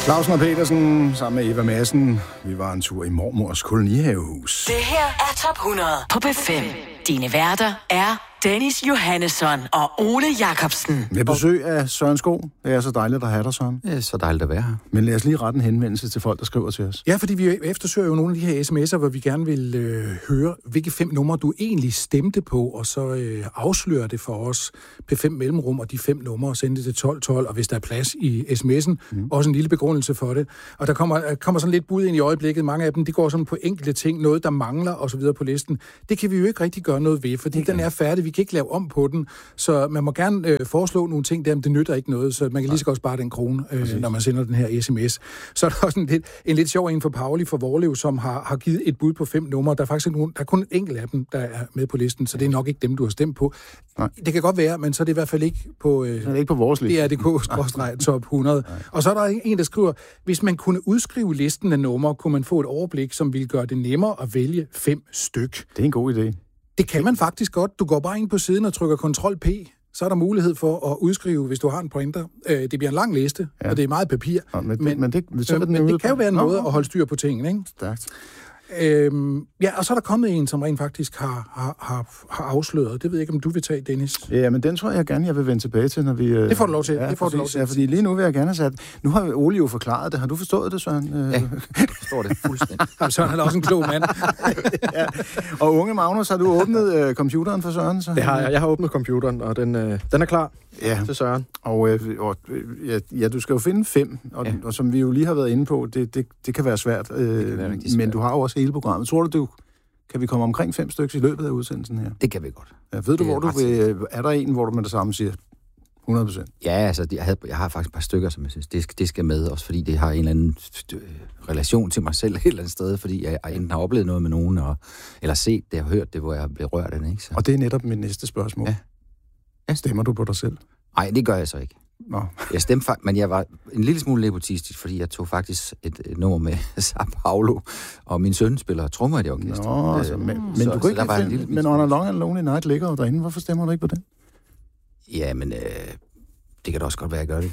Clausen og Petersen sammen med Eva Madsen. Vi var en tur i mormors kolonihavehus. Det her er Top 100 på B5. Dine værter er Dennis Johannesson og Ole Jacobsen. Med besøg af Søren Sko. Det er så dejligt at have dig, Søren. Det er så dejligt at være her. Men lad os lige rette en henvendelse til folk, der skriver til os. Ja, fordi vi eftersøger jo nogle af de her sms'er, hvor vi gerne vil høre, hvilke 5 numre du egentlig stemte på, og så afsløre det for os P5 mellemrum og de 5 numre og sende det til 1212, og hvis der er plads i sms'en, også en lille begrundelse for det. Og der kommer sådan lidt bud ind i øjeblikket. Mange af dem, de går sådan på enkelte ting, noget der mangler og så videre på listen. Det kan vi jo ikke rigtig gøre noget ved, fordi den er færdig. Vi kan ikke lave om på den, så man må gerne foreslå nogle ting der, men det nytter ikke noget, så man kan lige så godt spare den krone, når man sender den her sms. Så er der også en lidt sjov en for Pauli fra Vorlev, som har givet et bud på 5 numre. Der er faktisk der er kun en enkelt af dem, der er med på listen, så det er nok ikke dem, du har stemt på. Nej. Det kan godt være, men så er det i hvert fald ikke på, det er ikke på vores liste. DRDK-top 100. Nej. Og så er der en, der skriver, hvis man kunne udskrive listen af numre, kunne man få et overblik, som ville gøre det nemmere at vælge 5 styk. Det er en god idé. Det kan man faktisk godt. Du går bare ind på siden og trykker Ctrl-P, så er der mulighed for at udskrive, hvis du har en printer. Det bliver en lang liste, og det er meget papir. Ja, men det kan jo være en måde at holde styr på tingene, ikke? Stærkt. Ja, og så er der kommet en, som rent faktisk har afsløret. Det ved jeg ikke, om du vil tage, Dennis. Ja, men den tror jeg vil vende tilbage til, når vi... Det får du lov til. Ja, fordi lige nu vil jeg gerne have sat... Nu har Ole jo forklaret det. Har du forstået det, Søren? Ja, jeg forstår det fuldstændig. Søren er også en klog mand. Ja. Og unge Magnus, har du åbnet computeren for Søren? Så? Det har jeg. Jeg har åbnet computeren, og den er klar til Søren. Og du skal jo finde 5, og som vi jo lige har været inde på, det kan være svært. Det kan være rigtig svært. Men du har jo også hele programmet. Tror du, kan vi komme omkring 5 stykker i løbet af udsendelsen her? Det kan vi godt. Ja, ved du, hvor du er der en, hvor du med det samme siger 100%? Ja, altså, jeg har faktisk et par stykker, som jeg synes, det skal med, også fordi det har en eller anden relation til mig selv et eller andet sted, fordi jeg enten har oplevet noget med nogen, eller set det, og hørt det, hvor jeg blev rørt af det, ikke? Så. Og det er netop mit næste spørgsmål. Ja. Stemmer du på dig selv? Nej, det gør jeg så ikke. Nå. Jeg stemte men jeg var en lille smule nepotistisk, fordi jeg tog faktisk et nummer med Sao Paulo, og min søn spiller trommer i det orkester. Nå, men du kan ikke finde, men On a Long and Lonely Night ligger jo derinde. Hvorfor stemmer du ikke på det? Ja, men det kan da også godt være, at jeg gør det.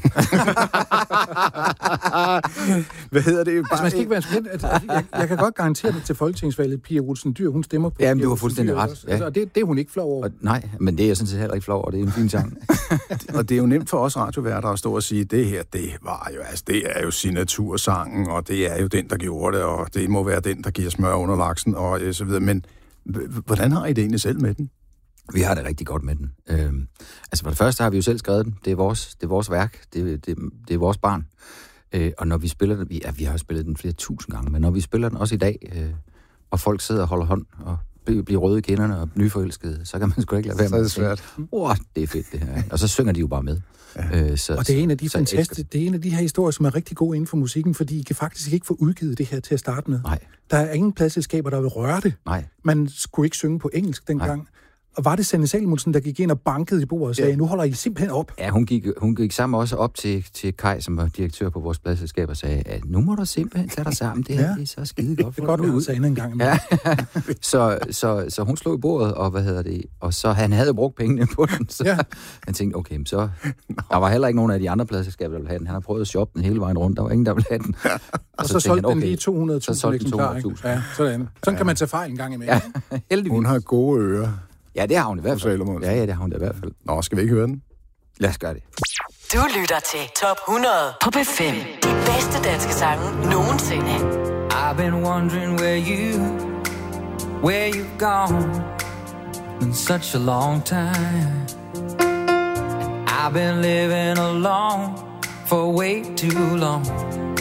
Hvad hedder det? Altså, man skal ikke være spændt. Jeg kan godt garantere det til folketingsvalget. Pia Olsen Dyhr, hun stemmer på. Ja, men du har fuldstændig ret. Ja. Altså, det er hun ikke flov over. Nej, men det er jeg sådan set heller ikke flov over. Det er en fin sang. Og det er jo nemt for os radioværter at stå og sige, det her, det er jo signatursangen, og det er jo den, der gjorde det, og det må være den, der giver smør under laksen, og så videre. Men hvordan har I det egentlig selv med den? Vi har det rigtig godt med den. Altså for det første har vi jo selv skrevet den. Det er vores værk. Det er vores barn. Og når vi spiller den, vi har jo spillet den flere tusind gange, men når vi spiller den også i dag, og folk sidder og holder hånd og bliver røde i kinderne og nyforelskede, så kan man sgu ikke lade være med. Så er det svært. Det er fedt det her. Og så synger de jo bare med. Ja. Og det er en af de fantastiske, det er en af de her historier, som er rigtig gode inden for musikken, fordi I kan faktisk ikke få udgivet det her til at starte med. Nej. Der er ingen pladsselskaber, der vil røre det. Nej. Man skulle ikke synge på engelsk dengang. Nej. Og var det Sanne Salomonsen, der gik ind og bankede i bordet og sagde, nu holder I simpelthen op? Ja, hun gik sammen også op til Kai, som var direktør på vores pladsselskab, og sagde, at nu må du simpelthen tage dig sammen. Det her det er så skide godt. Det er godt, du sagde en gang. Ja. så hun slog i bordet, og og så han havde brugt pengene på den, så han tænkte, okay, så der var heller ikke nogen af de andre pladsselskaber, der ville have den. Han har prøvet at shoppe den hele vejen rundt, der var ingen, der ville have den. Og så solgte den lige 200.000 eksemplarer. Ja, sådan kan man tage fejl en gang imellem. Ja, heldigvis. Hun har gode ører. Ja, det har hun i hvert fald. Ja, det har hun i hvert fald. Nå, skal vi ikke høre den? Lad os gøre det. Du lytter til Top 100 på B5. De bedste danske sange nogensinde. I've been wondering where you've gone in such a long time. I've been living alone for way too long.